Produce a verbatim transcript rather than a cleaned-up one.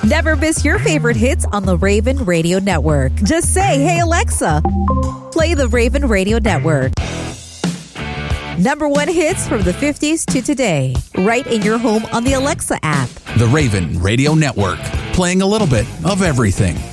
Never miss your favorite hits on the Raven Radio Network. Just say, "Hey Alexa, play the Raven Radio Network." Number one hits from the fifties to today, right in your home on the Alexa app. The Raven Radio Network, playing a little bit of everything.